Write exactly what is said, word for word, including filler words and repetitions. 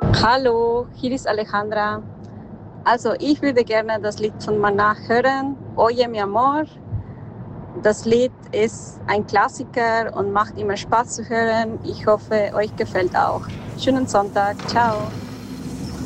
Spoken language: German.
Hallo, hier ist Alejandra. Also ich würde gerne das Lied von Maná hören, Oye mi amor. Das Lied ist ein Klassiker und macht immer Spaß zu hören. Ich hoffe, euch gefällt auch. Schönen Sonntag. Ciao.